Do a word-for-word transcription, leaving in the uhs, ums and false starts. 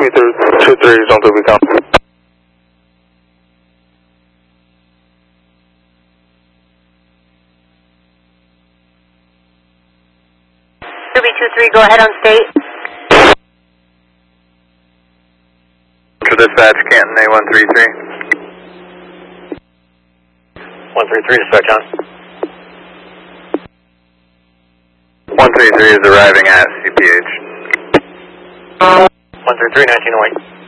Ruby two three, zone two become. Ruby two three, go ahead on state. To dispatch, Canton A one three three. one three three, dispatch on. one three three is arriving at C P H. one three three, nineteen oh eight.